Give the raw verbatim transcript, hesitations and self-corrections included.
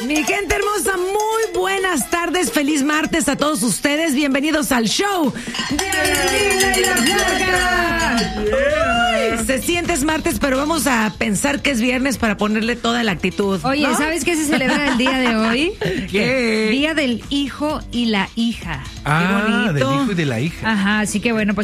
Mi gente hermosa, muy buenas tardes, feliz martes a todos ustedes, bienvenidos al show de Adela y la Flaca. Uy, se siente es martes, pero vamos a pensar que es viernes para ponerle toda la actitud. Oye, ¿no? ¿sabes qué se celebra el día de hoy? ¿Qué? Día del hijo y la hija. Ah, Ah, del hijo y de la hija. Ajá, así que bueno, pues